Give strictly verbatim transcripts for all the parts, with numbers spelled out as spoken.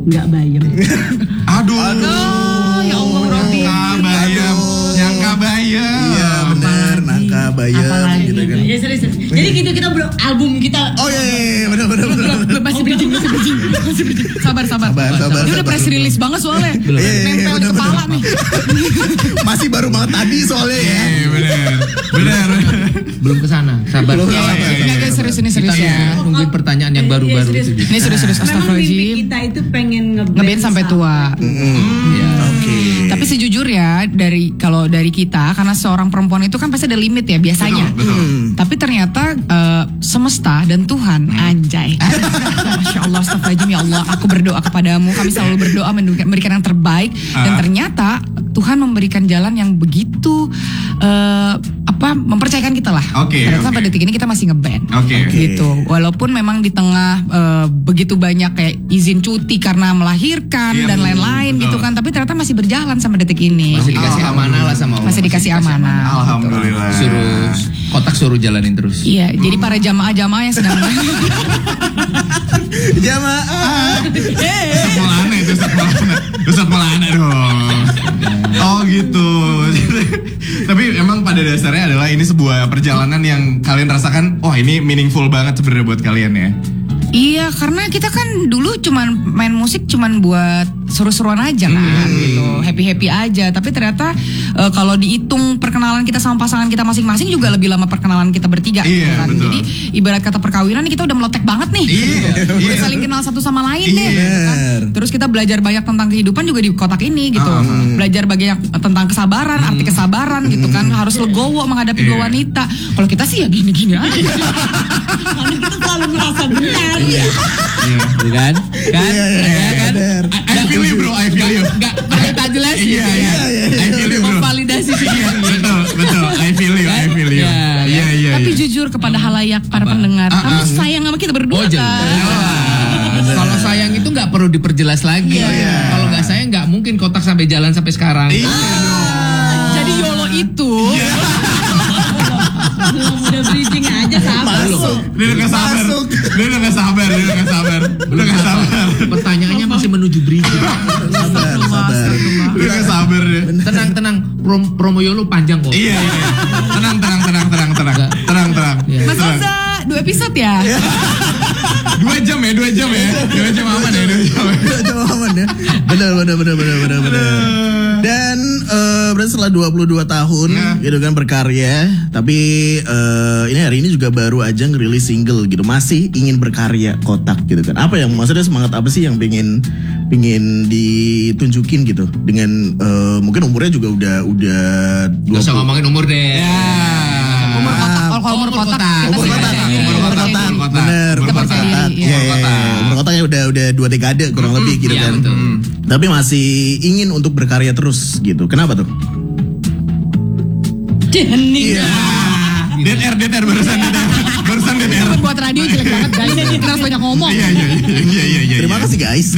nggak bayem. Aduh. Aduh, ya Allah Robi. Nyangka bayem, nyangka bayem. Iya benar, nangka bayem Apalagi gitu gitu. kan. Ya serius. Jadi gitu kita bro, album kita. Oh iya, iya, iya benar benar benar. Masih bridging, masih bridging, masih bridging. Sabar, sabar. Sabar, sabar, Dia udah sabar. press release banget soalnya. Iya, iya, iya, Nempel di bener, kepala bener. nih. Masih baru banget tadi soalnya ya. Eh, bener, bener. Belum kesana, sabar. Belum Iya, kesana. iya, Enggak, iya. guys, serius ini serius Kita ya. nungguin pertanyaan yang baru-baru Iya, itu. serius. Ini serius-serius, Memang mimpi astagfirullahaladzim. kita itu pengen ngeband, Ngeband sampai tua. Iya. Oke. Tapi sejujurnya dari kalau dari kita karena seorang perempuan itu kan pasti ada limit ya biasanya. Betul, betul. Hmm. Tapi ternyata eh, semesta dan Tuhan anjay. Masya Allah, astagfirullahaladzim ya Allah. Aku berdoa kepadamu. Kami selalu berdoa memberikan yang terbaik. Dan Ah. ternyata Tuhan memberikan jalan yang begitu eh, apa mempercayakan kita lah. Oke, Karena oke. sampai detik ini kita masih ngeband. Oke. Gitu. Walaupun memang di tengah eh, begitu banyak kayak izin cuti karena melahirkan Iya, dan betul, lain-lain betul. gitu kan. Tapi ternyata masih berjalan sampai detik ini. Masih dikasih amanah lah sama Allah. Masih dikasih amanah. Alhamdulillah. Suruh kotak suruh jalanin terus. Iya, jadi para jamaah-jamaah yang sedang Jamaah. Ustadz Maulana itu Ustadz Maulana. Ustadz Maulana dong. Oh gitu. Tapi emang pada dasarnya adalah ini sebuah perjalanan yang kalian rasakan, oh ini meaningful banget sebenarnya buat kalian ya. Iya, karena kita kan dulu cuman main musik cuman buat seru-seruan aja kan gitu, happy-happy aja. Tapi ternyata eh, kalau dihitung perkenalan kita sama pasangan kita masing-masing juga lebih lama perkenalan kita bertiga gitu Iya, kan. betul. Jadi ibarat kata perkawinan nih kita udah meletek banget nih. Iya, Udah iya. saling kenal satu sama lain deh Iya. gitu kan. Terus kita belajar banyak tentang kehidupan juga di kotak ini gitu. Ah. Belajar banyak tentang kesabaran, arti kesabaran gitu kan. Harus legowo menghadapi Iya. dua wanita. Kalau kita sih ya gini-gini aja. Karena kita selalu merasa benar. Iya. Iya kan? Kan? Iya, iya, Iya kan? benar. I, I feel you bro, I feel you. Enggak, pakai tak jelasin. Iya, iya. I feel you bro. Memvalidasi sih. Iya, betul, betul. I feel you, I feel you. Iya, Iya, iya, Tapi iya. jujur kepada halayak para Apa? pendengar, Ah, kamu ah. sayang sama kita berdua Oh jelas. kan? Kalau sayang itu nggak perlu diperjelas lagi. Kalau nggak sayang nggak mungkin kotak sampai jalan sampai sekarang. Iya dong. Jadi YOLO itu Udah bridging aja sabar. Dia udah gak sabar. Masuk. Dia udah gak sabar, dia udah gak sabar. Udah gak sabar. Pertanyaannya masih menuju bridging. Sabar, sabar. Udah gak sabar dia. Tenang tenang, Prom promo Yolo panjang kok. Iya, iya. Tenang, tenang, tenang, tenang, tenang. Enggak. Tenang, tenang. Iya. Mas Tenang. Oza, dua episode ya? Dua jam ya, dua jam ya. Dua jam aman ya, dua jam ya. Coba aman ya. Benar, benar, benar, benar, benar, benar. Dan eh, berarti setelah dua puluh dua tahun Nah. gitu kan berkarya, tapi eh, ini hari ini juga baru aja ngerilis single gitu. Masih ingin berkarya kotak gitu kan. Apa yang maksudnya semangat apa sih yang pengen pengen ditunjukin gitu dengan eh, mungkin umurnya juga udah udah Gak usah ngomongin umur deh. Umur kotak, kalau kalau umur umur kotak, kotak. kita Umur sih kotak, percaya diri, umur percaya kotak, diri. kotak. bener, Umur umur kotak. kotak, Iya, iya, umur kotak. iya. Umur kotaknya udah udah dua dekade kurang lebih gitu Iya, kan. betul. Tapi masih ingin untuk berkarya terus gitu. Kenapa tuh? Jenis. Iya. D T R, D T R barusan D T R. Barusan D T R. Buat radio jelek banget guys, kita harus banyak ngomong. Iya, iya, iya, iya, iya, iya. Terima kasih guys.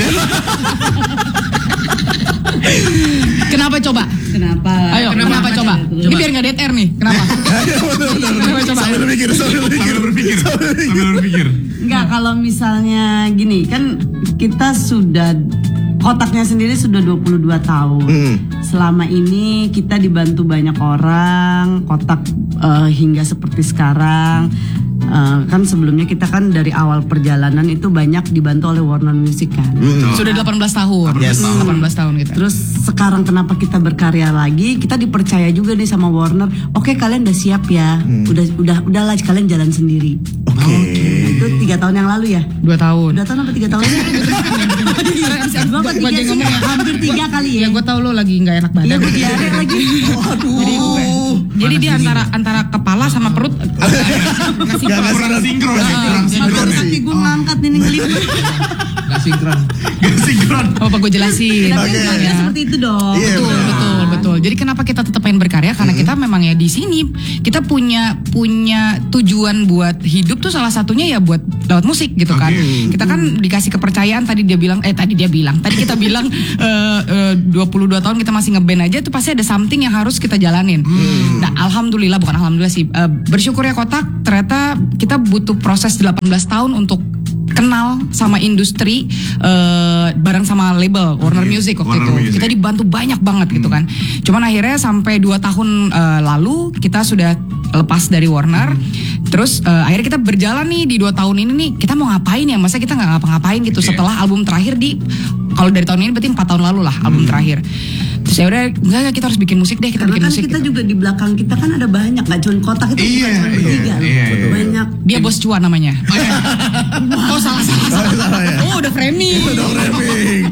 Kenapa coba? Kenapa? Ayo, kenapa, coba? Ini biar nggak D T R nih, kenapa? Kenapa coba? Sambil mikir, sambil mikir. Sambil berpikir, sambil berpikir. Enggak, kalau misalnya gini, kan kita sudah kotaknya sendiri sudah dua puluh dua tahun. Hmm. Selama ini kita dibantu banyak orang, kotak eh, hingga seperti sekarang. Eh, kan sebelumnya kita kan dari awal perjalanan itu banyak dibantu oleh Warner Music kan. Sudah delapan belas tahun. Yes. delapan belas tahun kita. Terus sekarang kenapa kita berkarya lagi? Kita dipercaya juga nih sama Warner. Oke, kalian udah siap ya. Udah udah udahlah kalian jalan sendiri. Oke. Itu tiga tahun yang lalu ya. Dua tahun. Dua tahun apa tiga tahun? Gua apa Gua tiga aja sih? ngomong ya. Hampir tiga kali ya. Ya gue tau lo lagi nggak enak Iya, badan. gue diare lagi. Waduh. Jadi dia antara antara kepala sama perut ngasih Gak ngasih Kurang sinkron, ya, kurang sinkron. Baru nanti gue ngangkat nih ngeliput. Gak sinkron. Gak sinkron. Oh, apa gue jelasin? Tapi Oke. okay. seperti itu dong. Iya, Betul, benar. betul, betul. Jadi kenapa kita tetap pengen berkarya? Karena kita memang ya di sini kita punya punya tujuan buat hidup tuh salah satunya ya buat lewat musik gitu kan. Oke. Kita kan dikasih kepercayaan tadi dia bilang eh tadi dia bilang tadi kita bilang eh, eh, dua puluh dua tahun kita masih ngeband aja tuh pasti ada something yang harus kita jalanin. Nah, alhamdulillah bukan alhamdulillah sih eh, bersyukur ya kotak ternyata kita butuh proses delapan belas tahun untuk kenal sama industri uh, bareng sama label Warner Okay. Music waktu Warner itu. Music. Kita dibantu banyak banget gitu kan. Cuman akhirnya sampai dua tahun uh, lalu kita sudah lepas dari Warner. Terus uh, akhirnya kita berjalan nih di dua tahun ini nih, kita mau ngapain ya? Masa kita nggak ngapa-ngapain gitu Okay. setelah album terakhir di, kalau dari tahun ini berarti empat tahun lalu lah album terakhir. Terus ya udah, enggak enggak, kita harus bikin musik deh, kita Karena bikin kan musik. kita gitu. juga di belakang kita kan ada banyak, nggak cuma kotak itu Iya, bukan cuma iya, bertiga loh. iya, iya. Banyak. Dia bos cuan namanya. Oh salah salah. salah. Salah ya. Oh udah framing. Udah framing.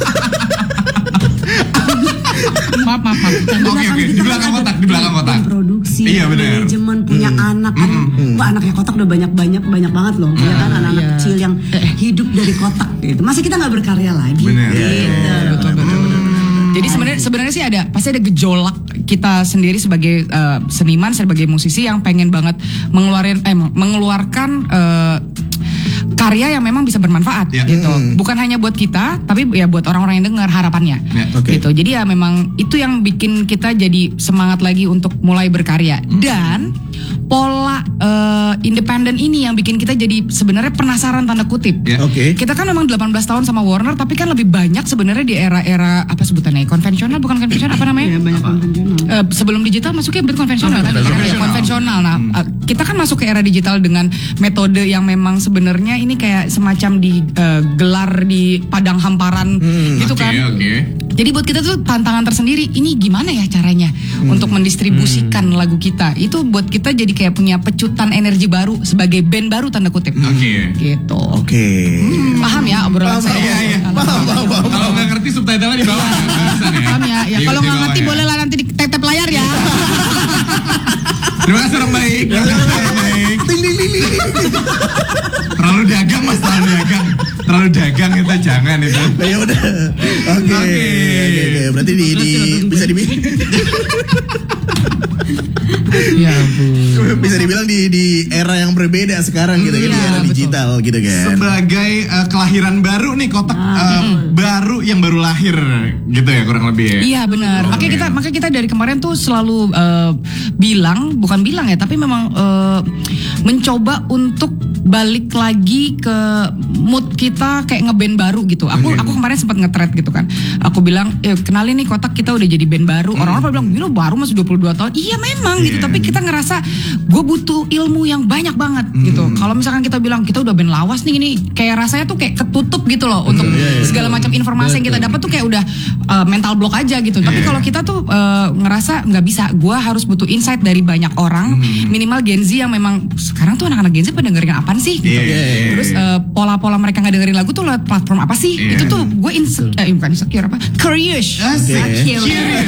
maaf maaf maaf. Oke oke, di kita belakang kan ada kotak, di belakang kotak. tim produksi, Iya, benar. manajemen, punya anak kan. Wah, anaknya kotak udah banyak-banyak banyak banget loh. Ya kan anak-anak Iya. kecil yang hidup dari kotak gitu. Masa kita nggak berkarya lagi? Benar. Gitu. Betul betul betul. Jadi sebenarnya sebenarnya sih ada pasti ada gejolak kita sendiri sebagai uh, seniman, sebagai musisi yang pengen banget mengeluarin eh mengeluarkan uh, karya yang memang bisa bermanfaat Ya. gitu. Hmm. Bukan hanya buat kita, tapi ya buat orang-orang yang dengar harapannya. Ya. Oke. Gitu. Jadi ya memang itu yang bikin kita jadi semangat lagi untuk mulai berkarya. Dan pola uh, independen ini yang bikin kita jadi sebenarnya penasaran tanda kutip. Ya. Oke. Kita kan memang delapan belas tahun sama Warner, tapi kan lebih banyak sebenarnya di era-era apa sebutannya, konvensional, bukan konvensional, apa namanya? Iya, banyak konvensional. Eh, sebelum digital masuknya berarti konvensional kan? Konvensional. Ya, konvensional. Nah, eh, kita kan masuk ke era digital dengan metode yang memang sebenarnya ini kayak semacam digelar di padang hamparan gitu Oke kan. oke. Jadi buat kita tuh tantangan tersendiri. Ini gimana ya caranya untuk mendistribusikan lagu kita? Itu buat kita jadi kayak punya pecutan energi baru sebagai band baru tanda kutip. Oke. Gitu. Oke. Paham ya obrolan Paham, saya? Iya iya. Paham, paham, paham. Kalau nggak ngerti subtitlenya di bawah. Barusan ya. Paham ya? Ya Di- kalau di nggak bawah ngerti ya. boleh lah nanti di tap-tap layar ya. Terima kasih orang baik. Terima kasih orang baik. Terlalu dagang mas, terlalu dagang. Terlalu dagang itu jangan itu. Ya udah. Oke. Oke. Oke, oke. Berarti di, di bisa dibilang Ya ampun. bisa dibilang di di era yang berbeda sekarang gitu kan, di Iya, era betul. digital gitu kan. Sebagai uh, kelahiran baru nih, kotak uh, baru yang baru lahir gitu ya kurang lebih ya. Iya benar. Oke. Makanya kita makanya kita dari kemarin tuh selalu eh, bilang, bukan bilang ya, tapi memang eh, mencoba untuk balik lagi ke mood kita kayak ngeband baru gitu. Aku Oke. aku kemarin sempat nge-thread gitu kan. Aku bilang, eh, kenalin nih kotak kita udah jadi band baru. Orang-orang pada bilang, gila baru masih dua puluh dua tahun. Iya memang gitu. Iya. Tapi kita ngerasa gue butuh ilmu yang banyak banget gitu. Kalau misalkan kita bilang kita udah band lawas nih, ini kayak rasanya tuh kayak ketutup gitu loh untuk segala macam informasi yang kita dapat tuh kayak udah uh, mental block aja gitu. Tapi Iya. kalau kita tuh uh, ngerasa nggak bisa, gue harus butuh insight dari banyak orang, minimal Gen Z yang memang sekarang tuh anak-anak Gen Z pada dengerin apaan sih gitu. Iya, iya, iya. Terus uh, pola-pola mereka nggak dengerin lagu tuh lewat platform apa sih? Iya. Itu tuh gue insecure, eh, bukan insecure apa? Curious. Asik. Curious.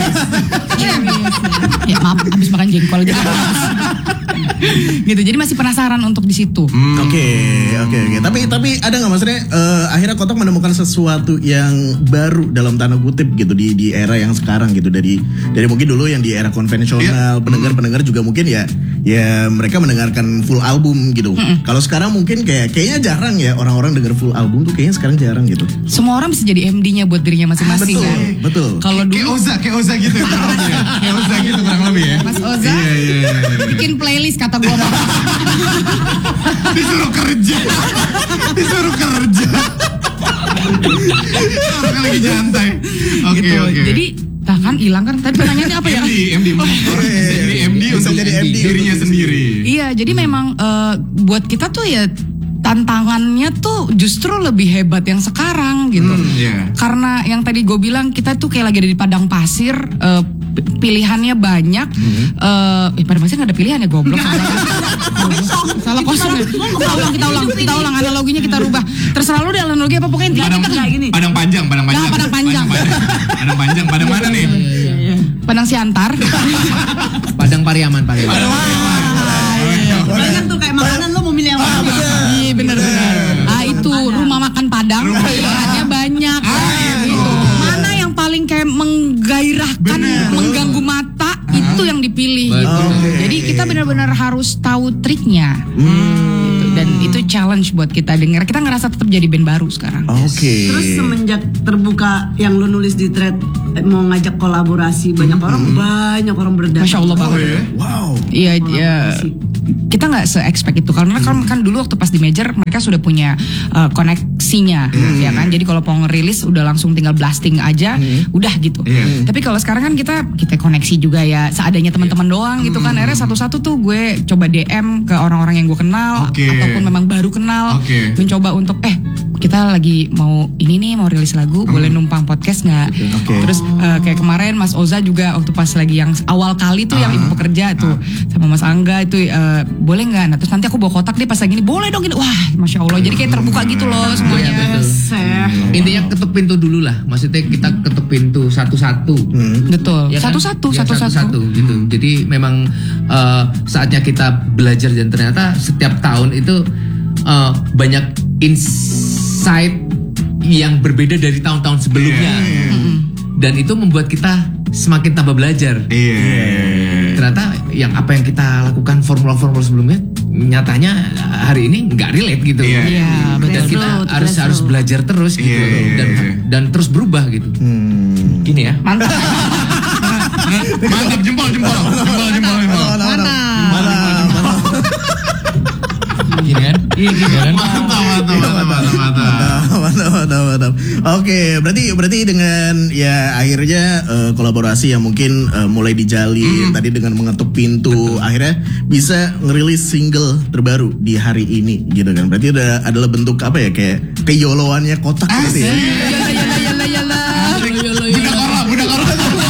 Ya maaf, abis makan jengkol gitu. Gitu, jadi masih penasaran untuk di situ. Oke, oke, oke. Tapi tapi ada nggak maksudnya eh, akhirnya kotak menemukan sesuatu yang baru dalam tanda kutip gitu di di era yang sekarang gitu, dari dari mungkin dulu yang di era konvensional, pendengar-pendengar juga mungkin ya ya mereka mendengarkan full album gitu. Kalau sekarang mungkin kayak kayaknya jarang ya orang-orang dengar full album tuh, kayaknya sekarang jarang gitu. Semua orang bisa jadi M D-nya buat dirinya masing-masing Betul, kan. betul. Kalau Kayak dulu Oza, kayak Oza gitu ya, kurang lebih ya. Kayak Oza gitu kurang lebih ya. Mas Oza Iya iya iya. iya. bikin playlist kata gue. Disuruh kerja. Disuruh kerja. Orang lagi nyantai. Oke Gitu. oke. Jadi nah kan hilang kan. Tadi pertanyaannya apa ya? M D, M D. Orang bisa jadi M D Bisa untuk jadi M D. dirinya sendiri. Iya, jadi memang eh, buat kita tuh ya tantangannya tuh justru lebih hebat yang sekarang gitu. Hmm, iya. Karena yang tadi gue bilang kita tuh kayak lagi ada di padang pasir, eh, p- pilihannya banyak. Eh, eh, padang pasir nggak ada pilihan ya, goblok. Salah kosong ya. Kita ulang, kita ulang, kita ulang analoginya kita rubah. Terserah lu deh analogi apa, pokoknya intinya Padang, kita kayak gini. padang panjang, padang panjang. Nah, padang panjang. Padang, padang panjang, padang mana nih? Padang Siantar. Padang Pariaman, Pariaman. Kan tuh kayak makanan lo mau milih yang mana? Iya benar-benar. Ah itu rumah makan Padang, pilihannya banyak. Gitu. Mana yang paling kayak menggairahkan, mengganggu mata, itu yang dipilih. Gitu. Jadi kita benar-benar harus tahu triknya. Gitu. Dan itu challenge buat kita dengar. Kita ngerasa tetap jadi band baru sekarang. Oke. Terus semenjak terbuka yang lo nulis di thread eh, mau ngajak kolaborasi banyak orang, banyak orang berdatang. Masya Allah banget. Wow. Iya, iya. kita nggak se-expect itu karena kan kan dulu waktu pas di major mereka sudah punya uh, koneksinya ya kan. Jadi kalau mau ngerilis udah langsung tinggal blasting aja udah gitu. Tapi kalau sekarang kan kita kita koneksi juga ya seadanya teman-teman doang gitu kan. Akhirnya satu-satu tuh gue coba D M ke orang-orang yang gue kenal Oke. ataupun memang baru kenal, Oke. mencoba untuk eh kita lagi mau ini nih mau rilis lagu boleh numpang podcast nggak? Oke. Terus uh, kayak kemarin Mas Oza juga waktu pas lagi yang awal kali tuh yang ibu pekerja tuh sama Mas Angga itu uh, boleh nggak? Nah terus nanti aku bawa kotak deh pas lagi ini boleh dong gitu. Wah masya Allah jadi kayak terbuka gitu loh semuanya. Intinya ketuk pintu dulu lah. Maksudnya kita ketuk pintu satu-satu. Betul. Ya kan? Satu-satu, Ya, satu-satu. satu-satu gitu. Jadi memang uh, saatnya kita belajar dan ternyata setiap tahun itu uh, banyak insight yang berbeda dari tahun-tahun sebelumnya. Dan itu membuat kita semakin tambah belajar. Iya. Ternyata yang apa yang kita lakukan formula-formula sebelumnya nyatanya hari ini nggak relate gitu. Iya. Iya, Dan betul. kita Betul, harus betul. harus belajar terus gitu Iya, iya, dan iya. dan terus berubah gitu. Hmm. Gini ya. Mantap. Mantap jempol jempol jempol jempol jempol. Gini kan? Iya gini kan? Mantap mantap mantap mantap mantap. Mantap, mantap, mantap. Oke, berarti berarti dengan ya akhirnya eh, kolaborasi yang mungkin eh, mulai dijalin tadi dengan mengetuk pintu, akhirnya bisa ngerilis single terbaru di hari ini, gitu kan? Berarti udah adalah bentuk apa ya kayak keyoloannya kotak gitu ya? Yala yala yala yala. Budak orang budak orang.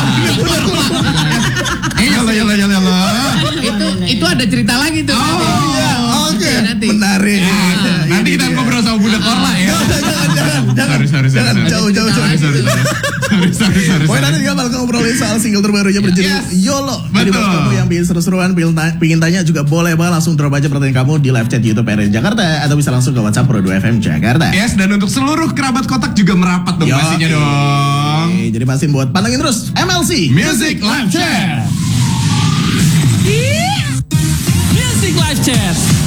Eh yala yala yala yala. Itu itu ada cerita lagi tuh. Oke, Ya, nanti. menarik. Nanti kita ngobrol sama budak Korla ya. Jangan, jangan, jangan. Sorry sorry sorry. Jangan, sorry. jauh, jauh, jauh. Sorry sorry sorry. Sorry sorry sorry. Pokoknya nanti sorry. juga bakal ngobrolin soal single terbarunya berjudul Yes. YOLO. Jadi buat Betul. kamu yang pengen seru-seruan, pengen, ta- pengen tanya juga boleh banget langsung drop aja pertanyaan kamu di live chat YouTube R R Jakarta atau bisa langsung ke WhatsApp Pro dua F M Jakarta. Yes, dan untuk seluruh kerabat kotak juga merapat dong Yo, pastinya oke. dong. Jadi pastiin buat pantengin terus M L C Music Live Chat. Music Live Chat.